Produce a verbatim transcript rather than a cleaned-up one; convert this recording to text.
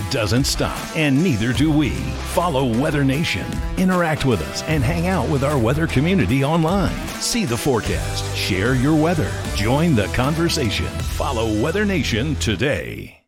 doesn't stop, and neither do we. Follow Weather Nation, interact with us, and hang out with our weather community online. See the forecast, share your weather, join the conversation. Follow Weather Nation today.